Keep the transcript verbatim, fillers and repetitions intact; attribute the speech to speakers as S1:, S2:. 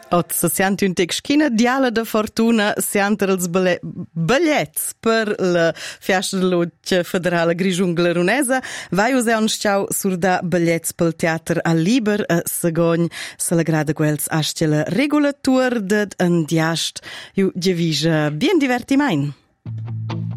S1: Ot sessiant'untec schina diala da fortuna sianter els ballets per la fiasta de luce federale Grigiungla Runesa. Vai usare un schau sur da ballets pel teater al liber a Sagogn se la grada quels asce la regulatur dad andiast. Ju gevija bien divertimain.